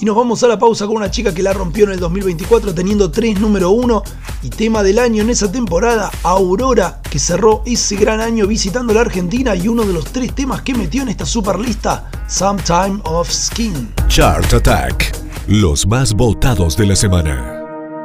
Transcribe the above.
Y nos vamos a la pausa con una chica que la rompió en el 2024 teniendo 3 número 1 y tema del año en esa temporada, Aurora, que cerró ese gran año visitando la Argentina, y uno de los 3 temas que metió en esta super lista, Some Time of Skin. Chart Attack, los más votados de la semana.